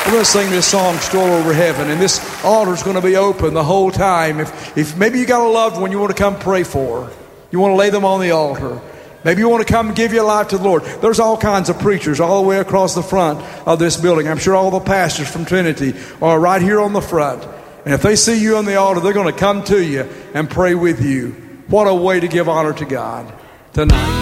We're going to sing this song, Store Over Heaven, and this altar's going to be open the whole time. If maybe you got a loved one you want to come pray for, you want to lay them on the altar. Maybe you want to come and give your life to the Lord. There's all kinds of preachers all the way across the front of this building. I'm sure all the pastors from Trinity are right here on the front. And if they see you on the altar, they're going to come to you and pray with you. What a way to give honor to God tonight.